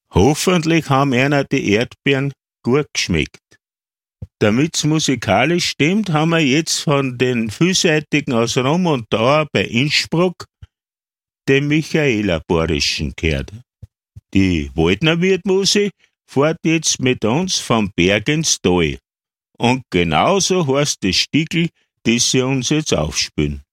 Hoffentlich haben einer die Erdbeeren gut geschmeckt. Damit's musikalisch stimmt, haben wir jetzt von den Vielseitigen aus Rom und Dauer bei Innsbruck den Michaela Borischen gehört. Die Waldner Wirtmusik fährt jetzt mit uns vom Berg ins Tal. Und genauso heißt das Stickel, das sie uns jetzt aufspielen.